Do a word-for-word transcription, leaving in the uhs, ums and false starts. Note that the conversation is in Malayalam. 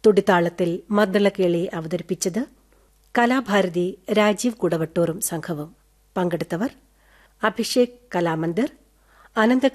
തുടിത്താളത്തിൽ മദ്ദളക്കേളി അവതരിപ്പിച്ചത് കലാഭാരതി രാജീവ് കുടവട്ടൂറും സംഘവും. പങ്കെടുത്തവർ അഭിഷേക് കലാമന്ദിർ, അനന്തകൃഷ്ണ